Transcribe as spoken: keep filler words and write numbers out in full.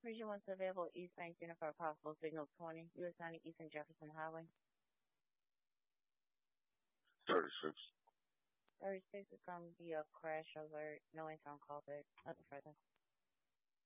Region one available East nineteen for a possible signal twenty, U S ninety East and Jefferson Highway. thirty-six. thirty-six is going to be a crash alert. No income call back. Nothing further.